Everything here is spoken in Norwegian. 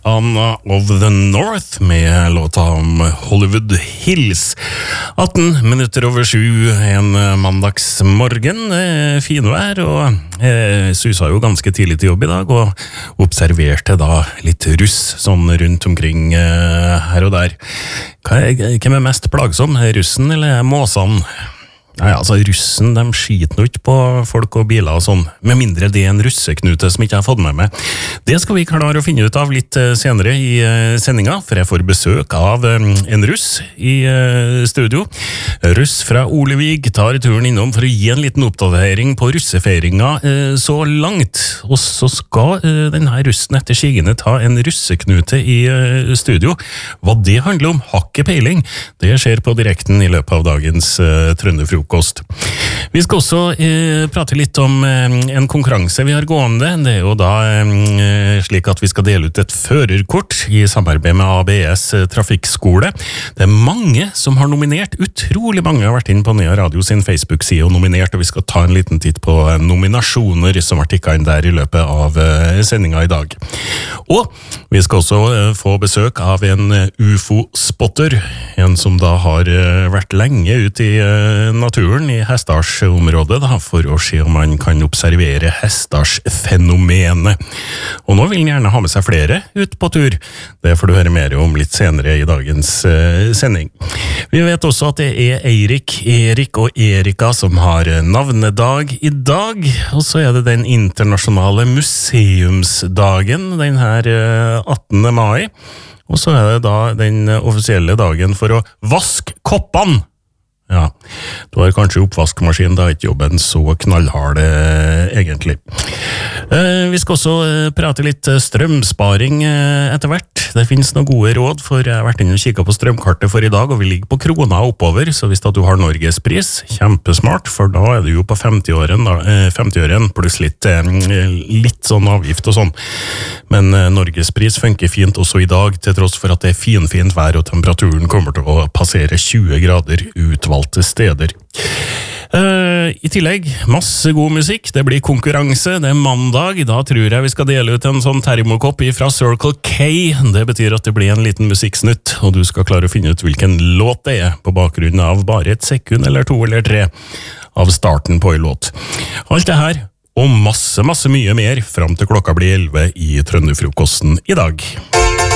Anna of the North med låta om Hollywood Hills. 18 minutter over 7 en mandagsmorgen, finvær, og susa jo ganske tidlig til jobb i dag, og observerte da litt russ sånn rundt omkring her og der. Hvem mest plagsom, russen eller måsene? Nei, altså russen, de skiter ikke på folk og biler og sånn, med mindre det en russeknute som ikke har fått med meg. Det skal vi klare å finne ut av litt senere i sendinga, for jeg får besøk av en russ i studio. Russ fra Olevig tar turen innom for å gi en liten oppdatering på russefeiringa så langt, og så skal denne russen etter sigende ta en russeknute i studio. Hva det handler om, har ikke peiling. Det skjer på direkten i løpet av dagens Trønderfrokost. Vi skal også prate litt om en konkurranse vi har gående. Det er jo da slik at vi skal dele ut et førerkort i samarbeid med ABS Trafikkskole. Det er mange som har nominert, utrolig mange har vært inn på Nea Radio sin Facebook-side og nominert, og vi skal ta en liten titt på nominasjoner som har tikket inn der i løpet av sendinga i dag. Og vi skal også få besøk av en UFO-spotter, en som da har vært lenge ute i naturen i Hestdalsområdet da, for å se om man kan observere Hestdalsfenomenet. Og nå vil han gjerne ha med seg flere ut på tur. Det får du høre mer om litt senere i dagens sending. Vi vet også at det er Eirik, Erik og Erika som har navnedag i dag, og så er det den internasjonale museumsdagen den her 18. mai, og så er det da den offisielle dagen for å vaske koppene. Ja, du har kanskje oppvaskmaskin, da er ikke jobben så knallhard egentlig. Vi skal også prate litt strømsparing etter hvert. Det finnes noen gode råd, for jeg har vært inne og kikket på strømkartet for i dag, og vi ligger på krona oppover, så hvis du har Norgespris, kjempesmart, for da er du jo på 50-øren, pluss litt sånn avgift og sånn. Men Norgespris funker fint også i dag, til tross for at det er fint vær, og temperaturen kommer til å passere 20 grader utvalgte steder. I tillegg, masse god musikk, det blir konkurranse, det er mandag, da tror jeg vi skal dele ut en sånn termokopp fra Circle K, det betyr at det blir en liten musikksnutt, og du skal klare å finne ut hvilken låt det er, på bakgrunn av bare et sekund eller 2 eller 3 av starten på en låt. Alt det her, og masse mye mer, frem til klokka blir 11 i Trønderfrokosten i dag.